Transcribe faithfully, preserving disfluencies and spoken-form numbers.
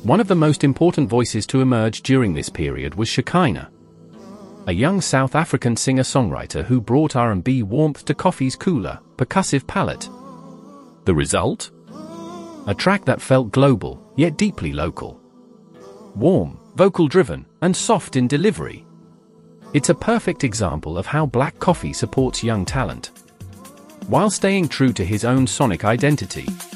One of the most important voices to emerge during this period was Shekinah, a young South African singer-songwriter who brought R and B warmth to Koffee's cooler, percussive palette. The result? A track that felt global, yet deeply local. Warm, vocal-driven, and soft in delivery. It's a perfect example of how Black Coffee supports young talent, while staying true to his own sonic identity.